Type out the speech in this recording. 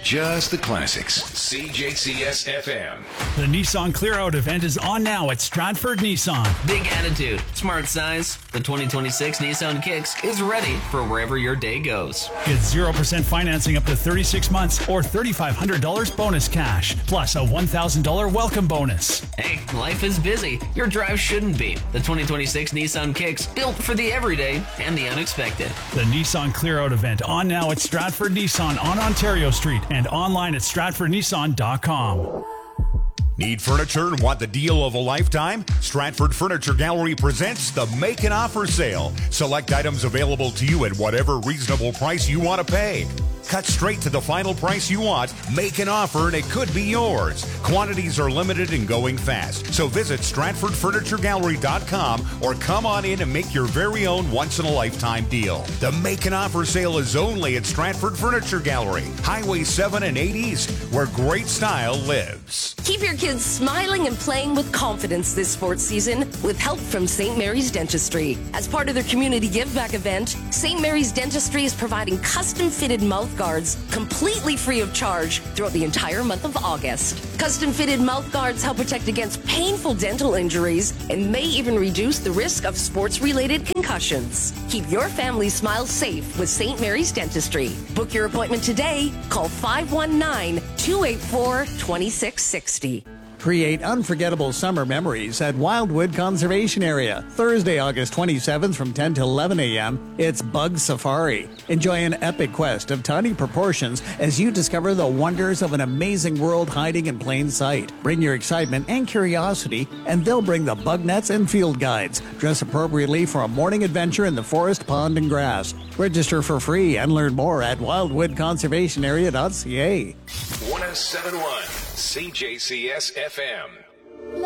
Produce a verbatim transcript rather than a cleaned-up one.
just the classics. C J C S F M. The Nissan Clear Out event is on now at Stratford Nissan. Big attitude, smart size. The twenty twenty-six Nissan Kicks is ready for wherever your day goes. Get zero percent financing up to thirty-six months or three thousand five hundred dollars bonus cash, plus a one thousand dollars welcome bonus. Hey, life is busy. Your drive shouldn't be. The twenty twenty-six Nissan Kicks, built for the everyday and the unexpected. The Nissan Clear Out event on now at Stratford Nissan on Ontario Street and online at stratford nissan dot com. Need furniture and want the deal of a lifetime? Stratford Furniture Gallery presents the Make an Offer Sale. Select items available to you at whatever reasonable price you want to pay. Cut straight to the final price you want, make an offer, and it could be yours. Quantities are limited and going fast. So visit stratford furniture gallery dot com or come on in and make your very own once-in-a-lifetime deal. The Make an Offer Sale is only at Stratford Furniture Gallery, Highway seven and eight East, where great style lives. Keep your kids smiling and playing with confidence this sports season with help from Saint Mary's Dentistry. As part of their community give back event, Saint Mary's Dentistry is providing custom-fitted mouth guards completely free of charge throughout the entire month of August. Custom-fitted mouth guards help protect against painful dental injuries and may even reduce the risk of sports-related concussions. Keep your family smile safe with Saint Mary's Dentistry. Book your appointment today. Call five one nine, two eight four, two six six zero. Create unforgettable summer memories at Wildwood Conservation Area. Thursday, August twenty-seventh from ten to eleven a.m. It's Bug Safari. Enjoy an epic quest of tiny proportions as you discover the wonders of an amazing world hiding in plain sight. Bring your excitement and curiosity, and they'll bring the bug nets and field guides. Dress appropriately for a morning adventure in the forest, pond, and grass. Register for free and learn more at wildwood conservation area dot c a. one oh seven point one C J C S F M.